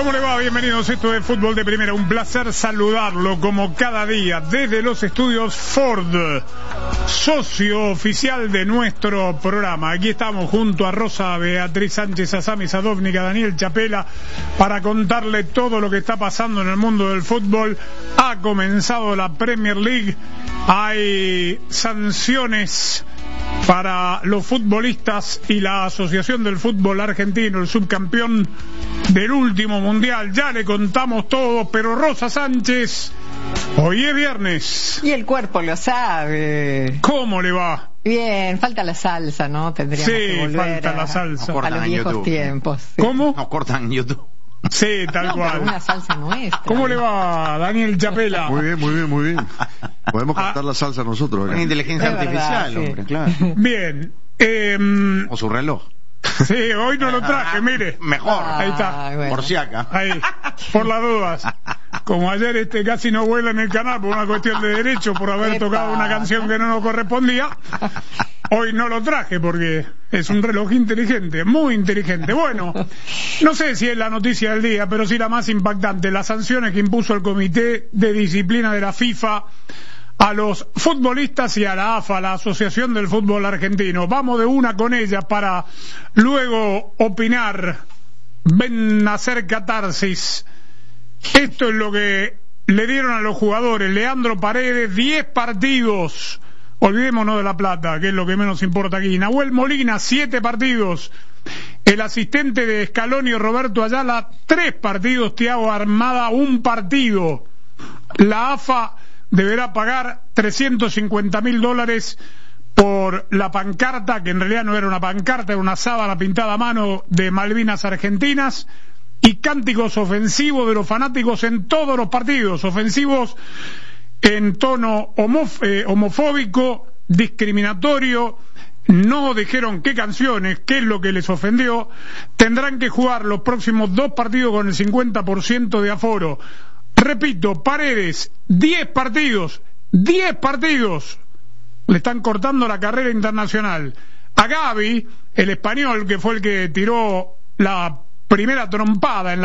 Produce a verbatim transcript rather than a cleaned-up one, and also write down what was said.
¿Cómo le va? Bienvenidos, esto es Fútbol de Primera. Un placer saludarlo como cada día desde los estudios Ford, socio oficial de nuestro programa. Aquí estamos junto a Rosa, Beatriz Sánchez, a Sami Sadovnik, Daniel Chapela, para contarle todo lo que está pasando en el mundo del fútbol. Ha comenzado la Premier League, hay sanciones para los futbolistas y la Asociación del Fútbol Argentino, el subcampeón del último mundial. Ya le contamos todo, pero Rosa Sánchez, hoy es viernes. Y el cuerpo lo sabe. ¿Cómo le va? Bien, falta la salsa, ¿no? Tendríamos sí, que volver falta a, la salsa. a los viejos YouTube. tiempos. Sí. ¿Cómo? Nos cortan en YouTube. Sí, tal no, cual. Una salsa nuestra. ¿Cómo le va, Daniel Chapela? Muy bien, muy bien, muy bien. Podemos cantar ah, la salsa nosotros. Una inteligencia es artificial, verdad, hombre, sí. claro. Bien. Eh, o su reloj. Sí, hoy no lo traje, mire. Mejor. Ah, Ahí está. bueno. Por si acá. Ahí, por las dudas. Como ayer este casi no vuela en el canal por una cuestión de derecho, por haber Epa. tocado una canción que no nos correspondía. Hoy no lo traje porque es un reloj inteligente, muy inteligente. Bueno, no sé si es la noticia del día, pero sí la más impactante: las sanciones que impuso el Comité de Disciplina de la FIFA a los futbolistas y a la A F A, la Asociación del Fútbol Argentino. Vamos de una con ella para luego opinar. Ven a hacer catarsis. Esto es lo que le dieron a los jugadores. Leandro Paredes, diez partidos. Olvidémonos de La Plata, que es lo que menos importa aquí. Nahuel Molina, siete partidos. El asistente de Scaloni, Roberto Ayala, tres partidos. Thiago Armada, un partido. La A F A deberá pagar trescientos cincuenta mil dólares por la pancarta, que en realidad no era una pancarta, era una sábana pintada a mano de Malvinas Argentinas, y cánticos ofensivos de los fanáticos en todos los partidos, ofensivos en tono homof- eh, homofóbico, discriminatorio. No dijeron qué canciones, qué es lo que les ofendió. Tendrán que jugar los próximos dos partidos con el cincuenta por ciento de aforo. Repito, Paredes, diez partidos, diez partidos. Le están cortando la carrera internacional. A Gavi, el español, que fue el que tiró la primera trompada en la